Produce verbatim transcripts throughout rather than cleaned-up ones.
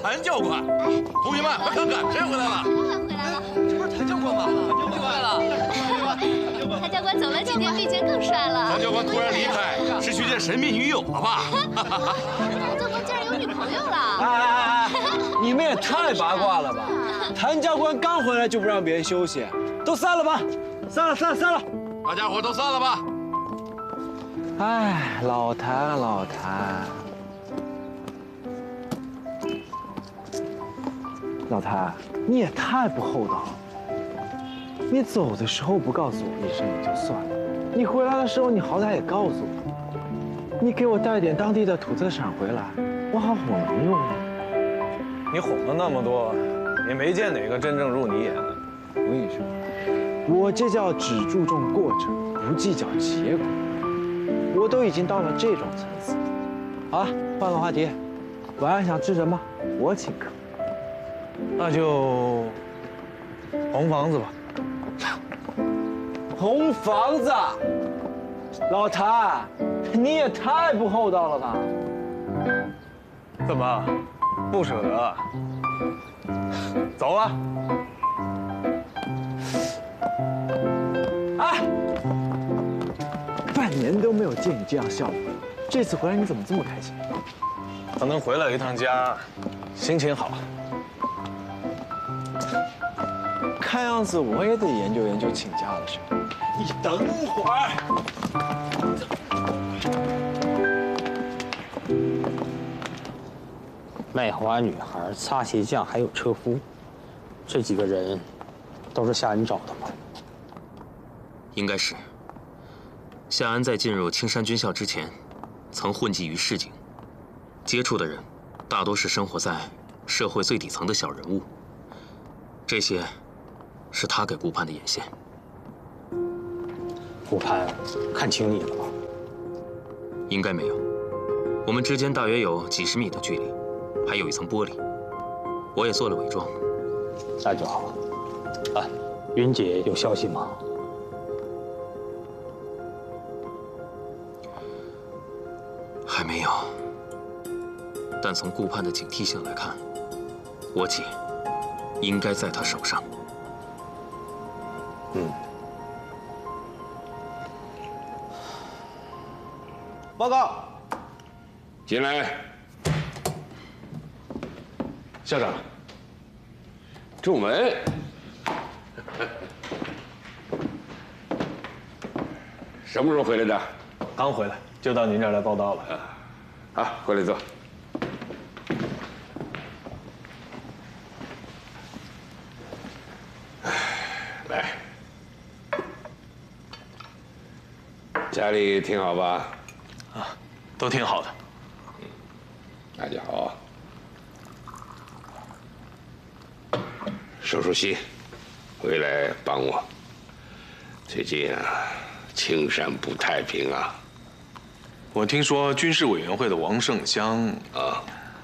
谭教官。哎，同学们，快看看，谁回来了？ 谭教官回来了， 这不是谭教官吗？谭教官回来了。 谭教官走了几天，比以前更帅了。 谭教官突然离开，是去见神秘女友了吧？ 谭教官竟然有女朋友了！ 哎哎哎！你们也太八卦了吧！谭教官刚回来就不让别人休息，都散了吧！散了，散了，散了！ 大家伙都散了吧。 哎，老谭，老谭，老谭，你也太不厚道了！你走的时候不告诉我一声也就算了，你回来的时候你好歹也告诉我，你给我带点当地的土特产回来，我好哄人用啊！ 你哄了那么多，也没见哪个真正入你眼的。 我跟你说，我这叫只注重过程，不计较结果。我都已经到了这种层次。好了，换个话题，晚上想吃什么？我请客。 那就红房子吧。 红房子，老谭，你也太不厚道了吧！ 怎么，不舍得？走了。 哎，半年都没有见你这样笑过，这次回来你怎么这么开心？ 他能回来一趟家，心情好。 看样子我也得研究研究请假的事。你等会儿。 卖花女孩、擦鞋匠还有车夫，这几个人都是夏恩找的吗？ 应该是。夏恩在进入青山军校之前，曾混迹于市井，接触的人大多是生活在社会最底层的小人物。这些是他给顾盼的眼线。 顾盼看清你了吗？ 应该没有，我们之间大约有几十米的距离，还有一层玻璃。我也做了伪装。 那就好。啊，云姐有消息吗？ 还没有。但从顾盼的警惕性来看，我姐应该在他手上。 嗯。 报告， 进来。 校长， 仲文，什么时候回来的？ 刚回来，就到您这儿来报道了。 好，过来坐。来，家里挺好吧？ 啊，都挺好的。 嗯，那就好。收收心，回来帮我。最近啊，青山不太平啊。 我听说军事委员会的王胜香啊，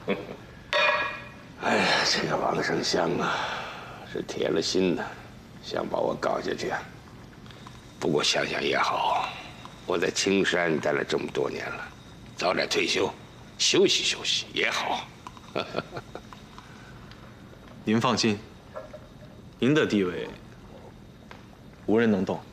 哎呀，这个王胜香啊，是铁了心的，想把我搞下去。不过想想也好，我在青山待了这么多年了，早点退休，休息休息也好。 您放心，您的地位无人能动。